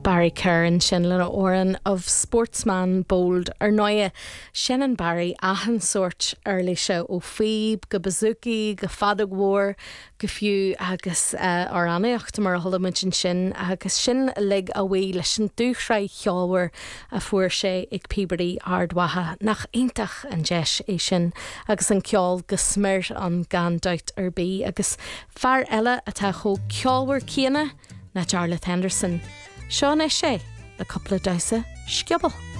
Barry Curran sin le oran of Sportsman Bold noia Shannon Barry ahan sort early show ó Phoebe go Bazuki go Fadagwar go fiú agus aneacht mar holamidjin sin agus sin lig a bhí leis an dúchraid cheáhar a fuair sé ag Peabody ardwatha nach intach an deis é sin agus an ceol go smir an gan doit bí agus fear eile atá cho ceolhar cíana na Charlotte Henderson. Seán é sé le coppla daise sciobal.